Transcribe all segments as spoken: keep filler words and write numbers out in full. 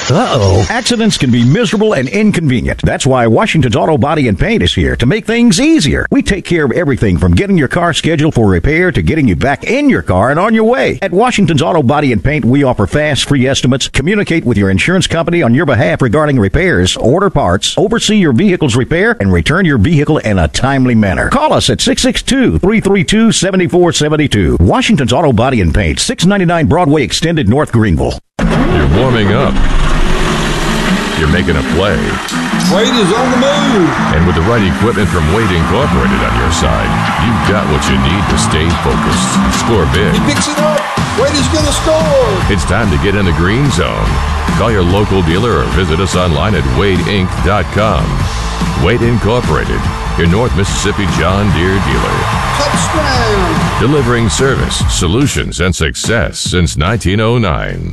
Uh-oh. Accidents can be miserable and inconvenient. That's why Washington's Auto Body and Paint is here to make things easier. We take care of everything from getting your car scheduled for repair to getting you back in your car and on your way. At Washington's Auto Body and Paint, we offer fast, free estimates, communicate with your insurance company on your behalf regarding repairs, order parts, oversee your vehicle's repair, and return your vehicle in a timely manner. Call us at six six two, three three two, seven four seven two. Washington's Auto Body and Paint, six ninety-nine Broadway Extended, North Greenville. You're warming up. You're making a play. Wade is on the move. And with the right equipment from Wade Incorporated on your side, you've got what you need to stay focused. Score big. He picks it up. Wade is going to score. It's time to get in the green zone. Call your local dealer or visit us online at wade inc dot com. Wade Incorporated, your North Mississippi John Deere dealer. Touchdown. Delivering service, solutions, and success since nineteen oh nine.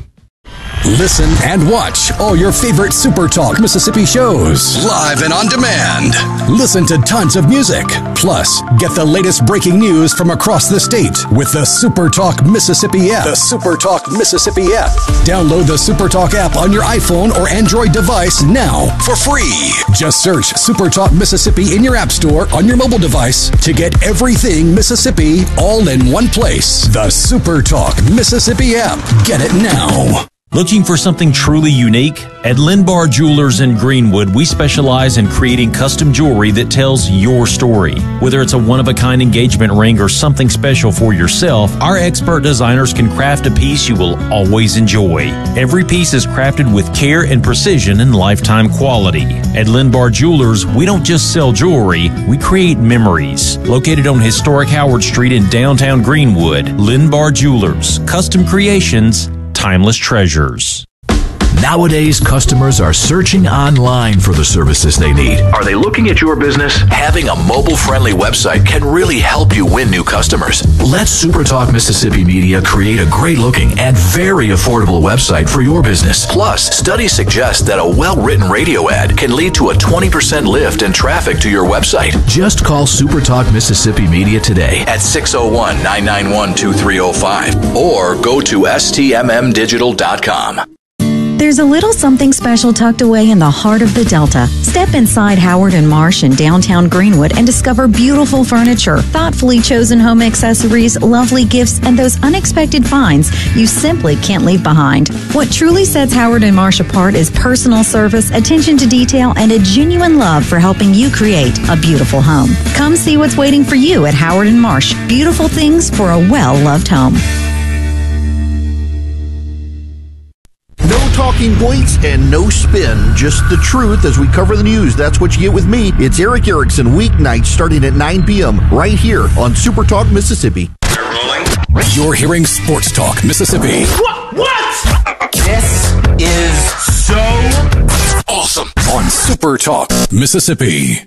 Listen and watch all your favorite Super Talk Mississippi shows live and on demand. Listen to tons of music. Plus, get the latest breaking news from across the state with the Super Talk Mississippi app. The Super Talk Mississippi app. Download the Super Talk app on your iPhone or Android device now for free. Just search Super Talk Mississippi in your app store on your mobile device to get everything Mississippi all in one place. The Super Talk Mississippi app. Get it now. Looking for something truly unique? At Linbar Jewelers in Greenwood, we specialize in creating custom jewelry that tells your story. Whether it's a one-of-a-kind engagement ring or something special for yourself, our expert designers can craft a piece you will always enjoy. Every piece is crafted with care and precision and lifetime quality. At Linbar Jewelers, we don't just sell jewelry, we create memories. Located on historic Howard Street in downtown Greenwood, Linbar Jewelers, custom creations, timeless treasures. Nowadays, customers are searching online for the services they need. Are they looking at your business? Having a mobile-friendly website can really help you win new customers. Let SuperTalk Mississippi Media create a great-looking and very affordable website for your business. Plus, studies suggest that a well-written radio ad can lead to a twenty percent lift in traffic to your website. Just call SuperTalk Mississippi Media today at six oh one, nine nine one, two three oh five or go to S T M M digital dot com. There's a little something special tucked away in the heart of the Delta. Step inside Howard and Marsh in downtown Greenwood and discover beautiful furniture, thoughtfully chosen home accessories, lovely gifts, and those unexpected finds you simply can't leave behind. What truly sets Howard and Marsh apart is personal service, attention to detail, and a genuine love for helping you create a beautiful home. Come see what's waiting for you at Howard and Marsh. Beautiful things for a well-loved home. No talking points and no spin, just the truth as we cover the news. That's what you get with me. It's Eric Erickson, weeknights starting at nine p.m. right here on Super Talk Mississippi. You're hearing Sports Talk Mississippi. What? What? This is so awesome on Super Talk Mississippi.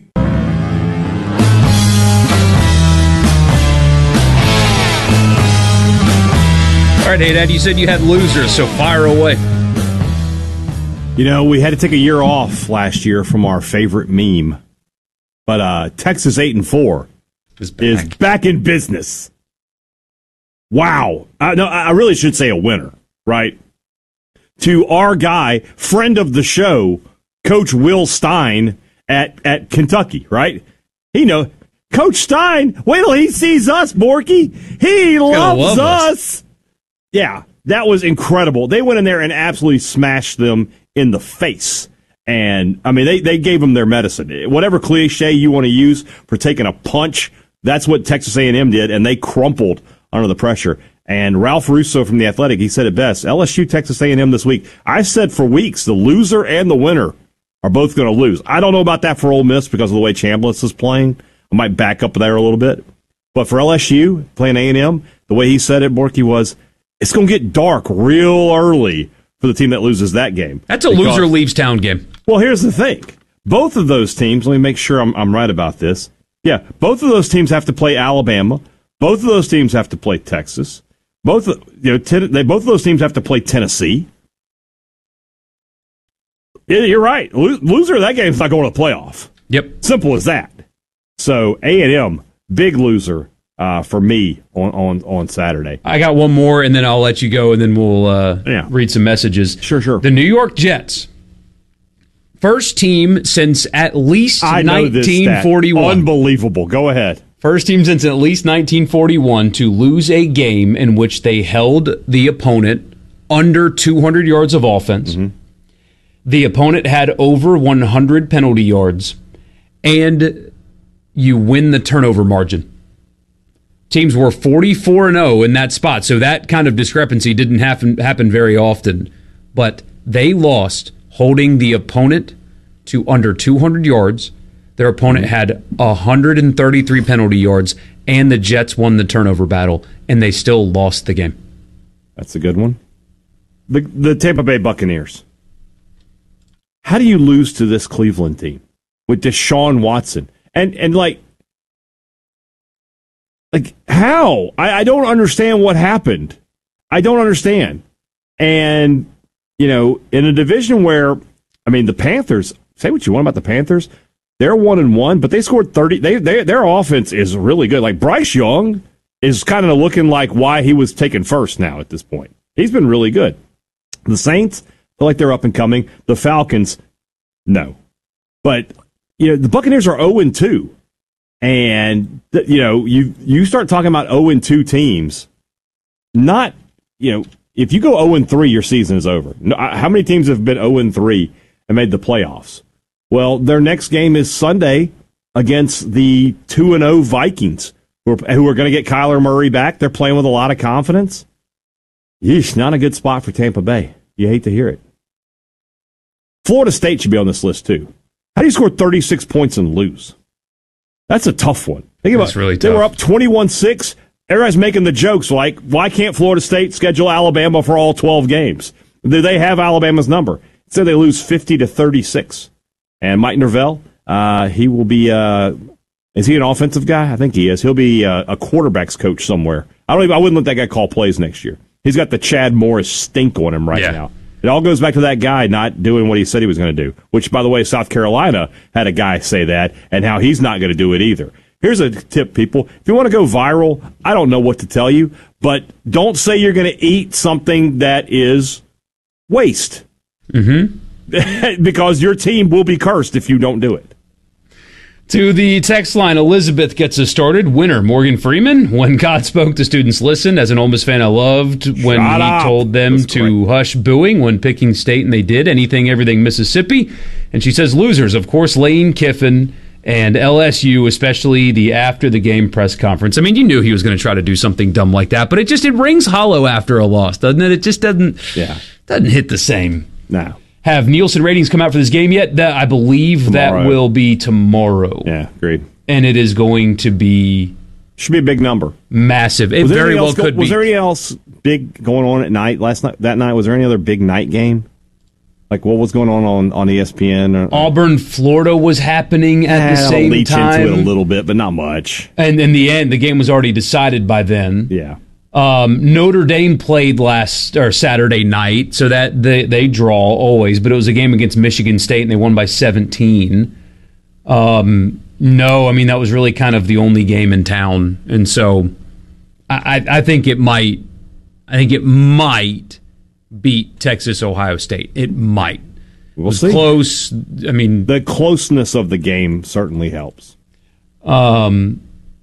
All right, hey, Dad, you said you had losers, so fire away. You know, we had to take a year off last year from our favorite meme. But uh, Texas eight and four is back. is back in business. Wow. Uh, no, I really should say a winner, right? To our guy, friend of the show, Coach Will Stein at, at Kentucky, right? He know Coach Stein, wait till he sees us, Borky. He loves love us. us. Yeah, that was incredible. They went in there and absolutely smashed them in the face. And, I mean, they, they gave them their medicine. Whatever cliche you want to use for taking a punch, that's what Texas A and M did, and they crumpled under the pressure. And Ralph Russo from The Athletic, he said it best, L S U, Texas A and M this week. I said for weeks, the loser and the winner are both going to lose. I don't know about that for Ole Miss because of the way Chambliss is playing. I might back up there a little bit. But for L S U, playing A and M, the way he said it, Borky, was it's going to get dark real early for the team that loses that game. That's a because, loser leaves town game. Well, here's the thing. Both of those teams, let me make sure I'm, I'm right about this. Yeah, both of those teams have to play Alabama. Both of those teams have to play Texas. Both you know, ten, they both of those teams have to play Tennessee. Yeah, you're right. Loser of that game is not going to the playoff. Yep. Simple as that. So A and M, big loser uh, for me on, on, on Saturday. I got one more, and then I'll let you go, and then we'll uh, yeah. read some messages. Sure, sure. The New York Jets. First team since at least I nineteen forty-one. Unbelievable. Go ahead. First team since at least nineteen forty-one to lose a game in which they held the opponent under two hundred yards of offense. Mm-hmm. The opponent had over one hundred penalty yards, and you win the turnover margin. Teams were forty-four and oh in that spot, so that kind of discrepancy didn't happen, happen very often. But they lost holding the opponent to under two hundred yards. Their opponent had one hundred thirty-three penalty yards, and the Jets won the turnover battle, and they still lost the game. That's a good one. The, the Tampa Bay Buccaneers. How do you lose to this Cleveland team with Deshaun Watson? And, and like, like how? I, I don't understand what happened. I don't understand. And, you know, in a division where, I mean, the Panthers, say what you want about the Panthers, they're one and one, but they scored thirty. They, they their offense is really good. Like Bryce Young is kind of looking like why he was taken first now at this point. He's been really good. The Saints feel like they're up and coming. The Falcons, no. But you know, the Buccaneers are zero and two, and you know, you you start talking about zero and two teams. Not you know, if you go zero and three, your season is over. How many teams have been zero and three and made the playoffs? Well, their next game is Sunday against the two and oh Vikings, who are, who are going to get Kyler Murray back. They're playing with a lot of confidence. Yeesh, not a good spot for Tampa Bay. You hate to hear it. Florida State should be on this list, too. How do you score thirty-six points and lose? That's a tough one. Think about That's really they tough. were up twenty-one six. Everybody's making the jokes like, why can't Florida State schedule Alabama for all twelve games? Do they have Alabama's number? So they lose fifty to thirty-six. And Mike Norvell, uh, he will be, uh, is he an offensive guy? I think he is. He'll be uh, a quarterback's coach somewhere. I don't even, I wouldn't let that guy call plays next year. He's got the Chad Morris stink on him right yeah. now. It all goes back to that guy not doing what he said he was going to do, which, by the way, South Carolina had a guy say that, and how he's not going to do it either. Here's a tip, people. If you want to go viral, I don't know what to tell you, but don't say you're going to eat something that is waste. Mm-hmm. Because your team will be cursed if you don't do it. To the text line, Elizabeth gets us started. Winner, Morgan Freeman. When God spoke, the students listened. As an Ole Miss fan, I loved when Shut he up. told them That's to great. hush booing when picking state, and they did. Anything, everything, Mississippi. And she says, losers, of course, Lane Kiffin and L S U, especially the after-the-game press conference. I mean, you knew he was going to try to do something dumb like that, but it just it rings hollow after a loss, doesn't it? It just doesn't, yeah. doesn't hit the same. No. Have Nielsen ratings come out for this game yet? That I believe Tomorrow. that will be tomorrow. Yeah, agreed. And it is going to be should be a big number, massive. It was there very well else go, could was be. Was there anything else big going on at night last night? That night was there any other big night game? Like what was going on on, on E S P N? Or, Auburn, Florida was happening at yeah, the I'll same leech time. into it a little bit, but not much. And in the end, the game was already decided by then. Yeah. Um, Notre Dame played last or Saturday night, so that they they draw always, but it was a game against Michigan State and they won by seventeen. Um, no, I mean that was really kind of the only game in town, and so I, I think it might, I think it might beat Texas Ohio State. It might. We'll it was see. Close. I mean, the closeness of the game certainly helps. Um.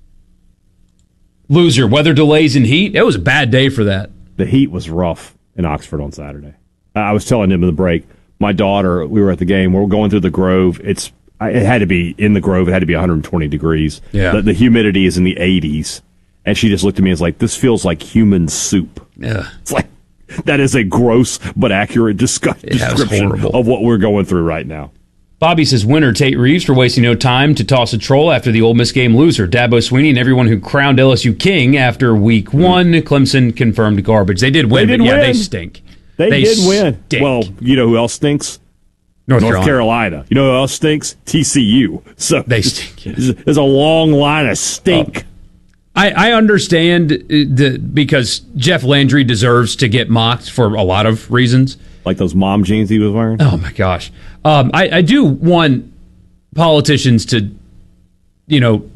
Loser, weather delays and heat. It was a bad day for that. The heat was rough in Oxford on Saturday. I was telling him in the break, my daughter, we were at the game, we were going through the Grove. It's It had to be, in the Grove, it had to be one hundred twenty degrees. Yeah. The, the humidity is in the eighties. And she just looked at me and was like, this feels like human soup. Yeah. It's like, that is a gross but accurate discuss- Yeah, description of what we're going through right now. Bobby says, winner Tate Reeves for wasting no time to toss a troll after the Ole Miss game. Loser Dabo Swinney and everyone who crowned L S U king after week one. Clemson confirmed garbage. They did win, They did but yeah, win. they stink. They, They did win. stink. Well, you know who else stinks? North, North Carolina. Carolina. You know who else stinks? T C U. So They stink. There's, there's a long line of stink. Uh, I, I understand uh, the, because Jeff Landry deserves to get mocked for a lot of reasons. Like those mom jeans he was wearing? Oh, my gosh. Um, I, I do want politicians to, you know, not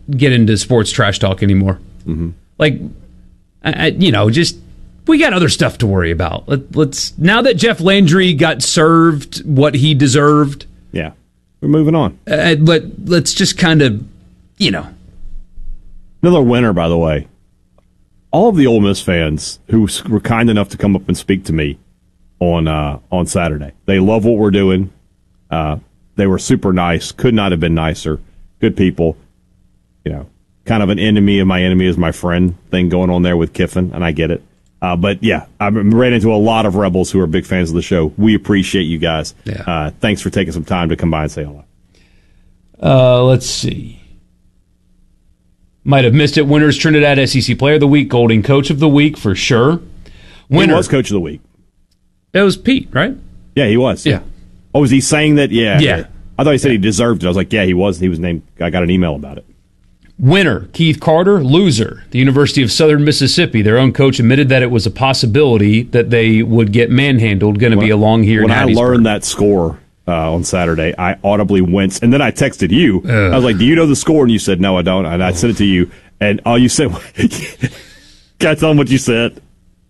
get into sports trash talk anymore. Mm-hmm. Like, I, I, you know, just we got other stuff to worry about. Let, let's now that Jeff Landry got served what he deserved. Yeah, we're moving on. Uh, but let's just kind of, you know, another winner, by the way. All of the Ole Miss fans who were kind enough to come up and speak to me on uh, on Saturday, they love what we're doing. Uh, they were super nice. Could not have been nicer. Good people. You know, kind of an enemy of my enemy is my friend thing going on there with Kiffin, and I get it. Uh, but yeah, I ran into a lot of Rebels who are big fans of the show. We appreciate you guys. Yeah. Uh, thanks for taking some time to come by and say hello. Uh, let's see. Might have missed it. Winners Trinidad S E C Player of the Week, Golding Coach of the Week for sure. Winner He was Coach of the Week. That was Pete, right? Yeah, he was. Yeah. Oh, was he saying that? Yeah. Yeah. I thought he said he deserved it. I was like, yeah, he was. He was named. I got an email about it. Winner, Keith Carter. Loser, the University of Southern Mississippi. Their own coach admitted that it was a possibility that they would get manhandled. Going to be along here When in I Hattiesburg. learned that score uh, on Saturday, I audibly winced. And then I texted you. Ugh. I was like, do you know the score? And you said, no, I don't. And I sent it to you. And all you said, can I tell them what you said?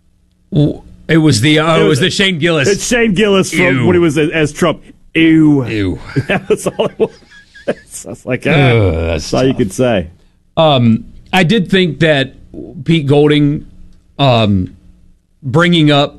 It was the uh, it, was, it was the Shane Gillis. It's Shane Gillis from Ew. when he was as, as Trump. Ew. Ew. That was all it was. I was like, ah, Ugh, that's that's all you could say. Um, I did think that Pete Golding um, bringing up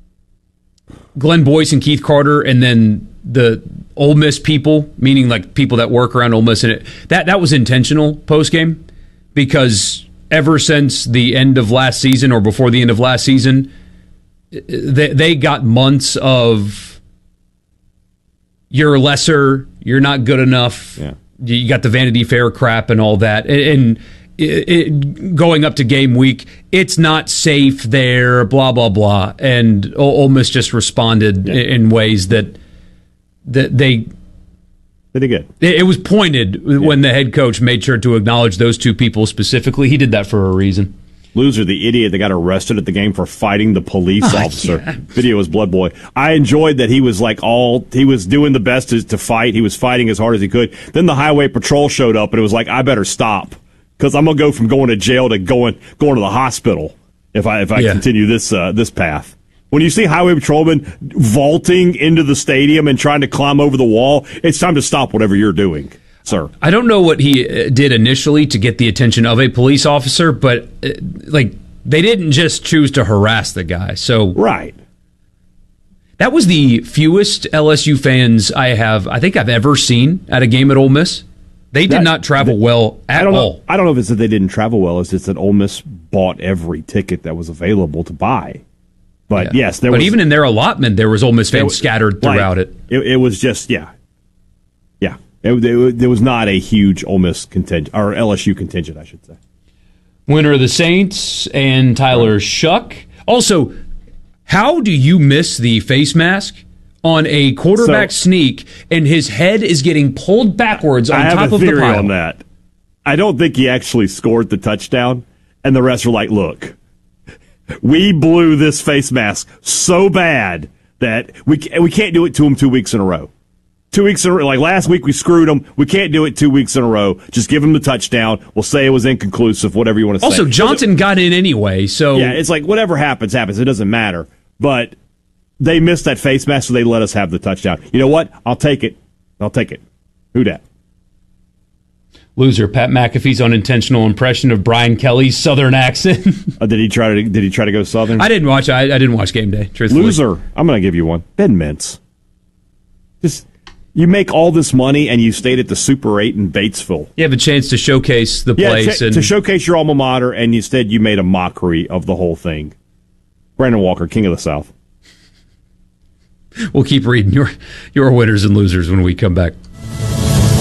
Glenn Boyce and Keith Carter and then the Ole Miss people, meaning like people that work around Ole Miss, and it, that, that was intentional post-game because ever since the end of last season or before the end of last season, they, they got months of you're lesser, you're not good enough. Yeah. You got the Vanity Fair crap and all that. And it, it, going up to game week, it's not safe there, blah, blah, blah. And Ole Miss just responded Yeah. in ways that that they... They did good. It, it was pointed yeah. when the head coach made sure to acknowledge those two people specifically. He did that for a reason. Loser, the idiot that got arrested at the game for fighting the police oh, officer. Yeah. Video was Blood Boy. I enjoyed that he was like all, he was doing the best to, to fight. He was fighting as hard as he could. Then the highway patrol showed up and it was like, I better stop because I'm going to go from going to jail to going going to the hospital if I if I yeah. continue this uh, this path. When you see highway patrolmen vaulting into the stadium and trying to climb over the wall, it's time to stop whatever you're doing. Sir. I don't know what he did initially to get the attention of a police officer, but uh, like they didn't just choose to harass the guy. So right, that was the fewest L S U fans I have, I think I've ever seen at a game at Ole Miss. They did that, not travel that, well at I don't all. Know, I don't know if it's that they didn't travel well. It's just that Ole Miss bought every ticket that was available to buy. But yeah. yes, there but was. But even in their allotment, there was Ole Miss fans was, scattered throughout like, it. it. It was just yeah, yeah. It, it, there was not a huge Ole Miss contingent, or L S U contingent, I should say. Winner of the Saints and Tyler right. Shuck. Also, how do you miss the face mask on a quarterback so, sneak and his head is getting pulled backwards on I top have a of the theory pile? On that. I don't think he actually scored the touchdown, and the rest were like, look, we blew this face mask so bad that we we can't do it to him two weeks in a row. Two weeks in a row. Like last week we screwed him. We can't do it two weeks in a row. Just give him the touchdown. We'll say it was inconclusive, whatever you want to say. Also, Johnson got in anyway, so... Yeah, it's like whatever happens, happens. It doesn't matter. But they missed that face mask, so they let us have the touchdown. You know what? I'll take it. I'll take it. Who dat? Loser, Pat McAfee's unintentional impression of Brian Kelly's Southern accent. uh, did he try to? Did he try to go Southern? I didn't watch. I, I didn't watch Game Day. Truthfully. Loser. I'm going to give you one. Ben Mintz. Just you make all this money and you stayed at the Super eight in Batesville. You have a chance to showcase the yeah, place to, and to showcase your alma mater, and instead you made a mockery of the whole thing. Brandon Walker, King of the South. We'll keep reading your your winners and losers when we come back.